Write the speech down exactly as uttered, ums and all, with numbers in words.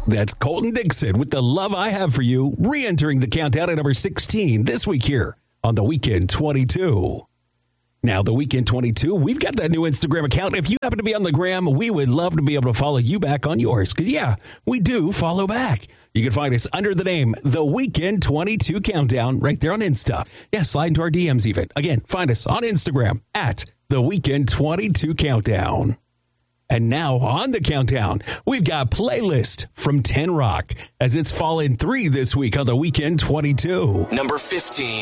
That's Colton Dixon with The Love I Have For You, re-entering the countdown at number sixteen this week here on The Weekend twenty-two. Now, The Weekend twenty-two, we've got that new Instagram account. If you happen to be on the gram, we would love to be able to follow you back on yours. Because, yeah, we do follow back. You can find us under the name The Weekend twenty-two Countdown right there on Insta. Yeah, slide into our D Ms even. Again, find us on Instagram at The Weekend twenty-two Countdown. And now on the countdown, we've got Playlist from ten Rock as it's fallen three this week on The Weekend twenty-two. Number fifteen.